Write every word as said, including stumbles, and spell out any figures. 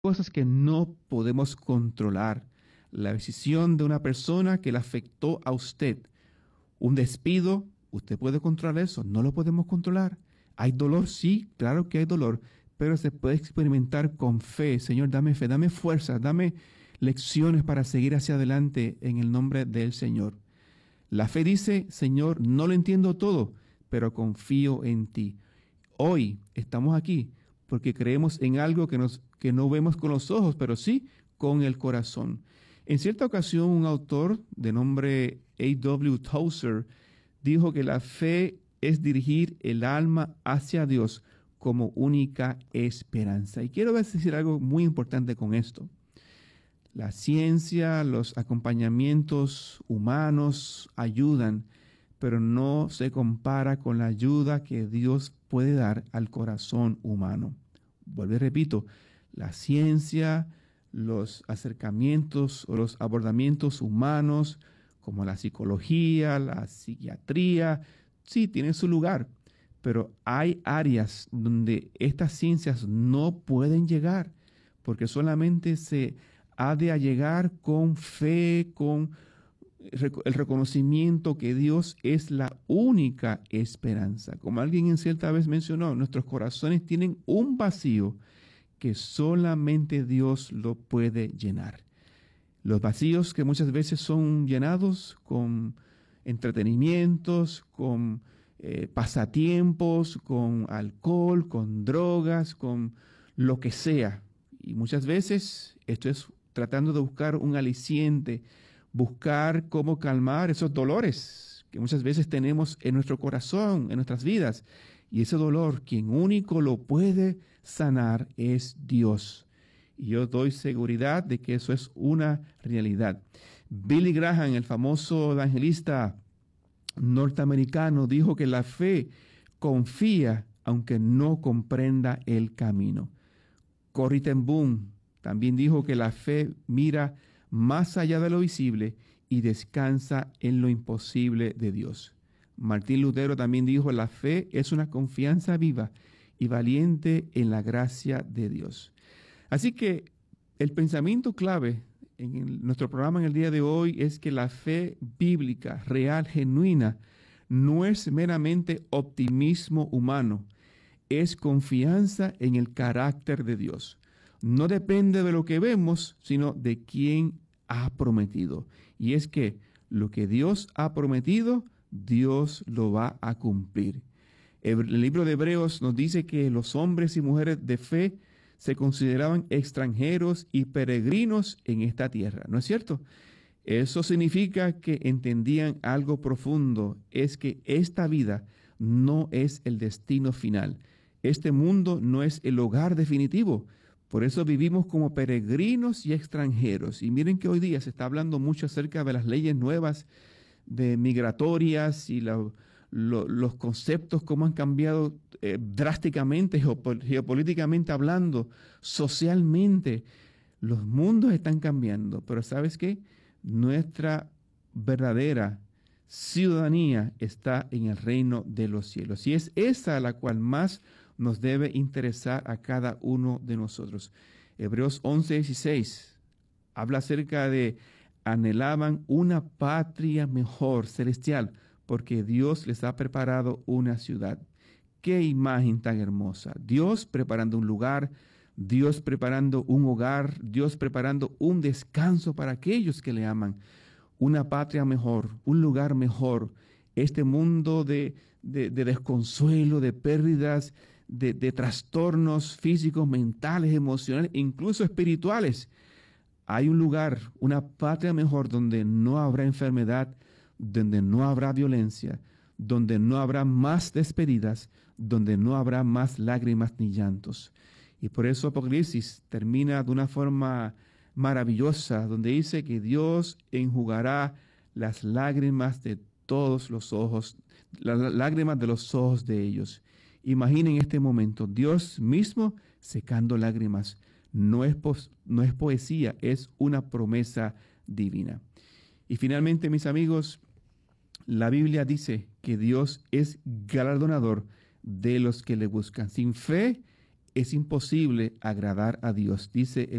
cosas que no podemos controlar. La decisión de una persona que le afectó a usted, un despido, usted puede controlar eso, no lo podemos controlar. ¿Hay dolor? Sí, claro que hay dolor, pero se puede experimentar con fe. Señor, dame fe, dame fuerza, dame lecciones para seguir hacia adelante en el nombre del Señor. La fe dice, Señor, no lo entiendo todo, pero confío en ti. Hoy estamos aquí porque creemos en algo que, nos, que no vemos con los ojos, pero sí con el corazón. En cierta ocasión, un autor de nombre A W Tozer dijo que la fe es dirigir el alma hacia Dios como única esperanza. Y quiero decir algo muy importante con esto. La ciencia, los acompañamientos humanos ayudan, pero no se compara con la ayuda que Dios puede dar al corazón humano. Vuelvo y repito, la ciencia, los acercamientos o los abordamientos humanos, como la psicología, la psiquiatría, sí, tienen su lugar, pero hay áreas donde estas ciencias no pueden llegar, porque solamente se ha de llegar con fe, con el reconocimiento que Dios es la única esperanza. Como alguien en cierta vez mencionó, nuestros corazones tienen un vacío que solamente Dios lo puede llenar. Los vacíos que muchas veces son llenados con entretenimientos, con eh, pasatiempos, con alcohol, con drogas, con lo que sea. Y muchas veces esto es tratando de buscar un aliciente, buscar cómo calmar esos dolores que muchas veces tenemos en nuestro corazón, en nuestras vidas. Y ese dolor, quien único lo puede sanar es Dios. Y yo doy seguridad de que eso es una realidad. Billy Graham, el famoso evangelista norteamericano, dijo que la fe confía aunque no comprenda el camino. Corrie ten Boom también dijo que la fe mira más allá de lo visible y descansa en lo imposible de Dios. Martín Lutero también dijo, la fe es una confianza viva y valiente en la gracia de Dios. Así que el pensamiento clave en el, nuestro programa en el día de hoy es que la fe bíblica, real, genuina, no es meramente optimismo humano, es confianza en el carácter de Dios. No depende de lo que vemos, sino de quién ha prometido. Y es que lo que Dios ha prometido, Dios lo va a cumplir. El libro de Hebreos nos dice que los hombres y mujeres de fe se consideraban extranjeros y peregrinos en esta tierra. ¿No es cierto? Eso significa que entendían algo profundo, es que esta vida no es el destino final. Este mundo no es el hogar definitivo. Por eso vivimos como peregrinos y extranjeros. Y miren que hoy día se está hablando mucho acerca de las leyes nuevas de migratorias y la, lo, los conceptos, cómo han cambiado eh, drásticamente, geopol- geopolíticamente hablando, socialmente. Los mundos están cambiando, pero ¿sabes qué? Nuestra verdadera ciudadanía está en el reino de los cielos. Y es esa la cual más nos debe interesar a cada uno de nosotros. Hebreos once dieciséis habla acerca de anhelaban una patria mejor, celestial, porque Dios les ha preparado una ciudad. ¡Qué imagen tan hermosa! Dios preparando un lugar, Dios preparando un hogar, Dios preparando un descanso para aquellos que le aman. Una patria mejor, un lugar mejor. Este mundo de, de, de desconsuelo, de pérdidas, de, de trastornos físicos, mentales, emocionales, incluso espirituales. Hay un lugar, una patria mejor donde no habrá enfermedad, donde no habrá violencia, donde no habrá más despedidas, donde no habrá más lágrimas ni llantos. Y por eso Apocalipsis termina de una forma maravillosa, donde dice que Dios enjugará las lágrimas de todos los ojos, las lágrimas de los ojos de ellos. Imaginen este momento, Dios mismo secando lágrimas. No es, po- no es poesía, es una promesa divina. Y finalmente, mis amigos, la Biblia dice que Dios es galardonador de los que le buscan. Sin fe es imposible agradar a Dios. Dice el